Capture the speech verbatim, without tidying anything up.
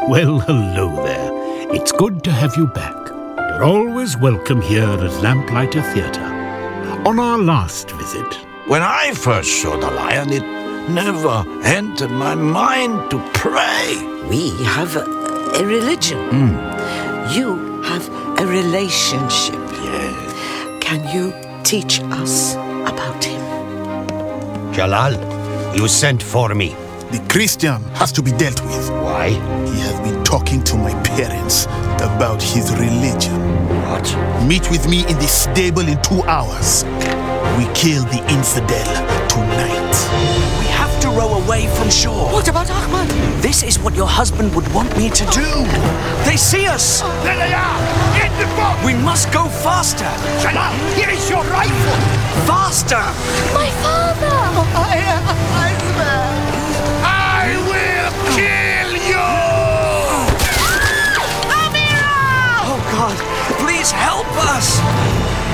Well, hello there. It's good to have you back. You're always welcome here at Lamplighter Theatre. On our last visit, When I first saw the lion, it never entered my mind to pray. We have a, a religion. You have a relationship. Yes. Can you teach us about him? Jalal, you sent for me. The Christian has to be dealt with. Why? He has been talking to my parents about his religion. What? Meet with me in the stable in two hours. We kill the infidel tonight. We have to row away from shore. What about Ahmad? This is what your husband would want me to do. They see us. There they are! In the boat! We must go faster. Jalal, here is your rifle! Faster! My father! I will kill you! Oh God, please help us.